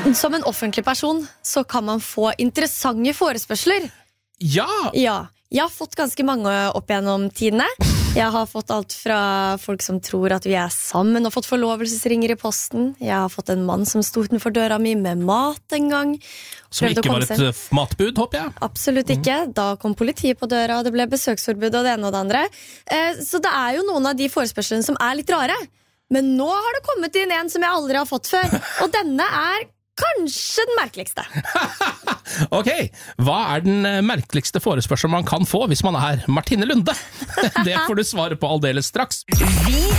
Som en offentlig person så kan man få interessante forespørsler. Ja! Ja, jeg har fått ganske mange opp gjennom tidene. Jeg har fått alt fra folk som tror at vi er sammen og fått forlovelsesringer i posten. Jeg har fått en mann som sto utenfor døra mi med mat en gang. Som ikke var et matbud, håper jeg. Absolutt ikke. Da kom politiet på døra, og det ble besøksforbud og det ene og det andre. Så det er jo noen av de forespørslene som er litt rare. Men nå har det kommet inn en som jeg aldri har fått før. Og denne er kanskje den merkeligste. Ok, hva er den merkeligste forespørselen man kan få hvis man er Martine Lunde? Det får du svare på aldeles straks.